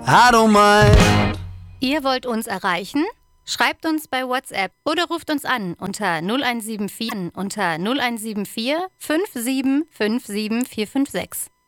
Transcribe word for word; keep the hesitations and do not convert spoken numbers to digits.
I don't mind. Ihr wollt uns erreichen? Schreibt uns bei WhatsApp oder ruft uns an unter null eins sieben vier unter null eins sieben vier fünf sieben fünf sieben vier fünf sechs.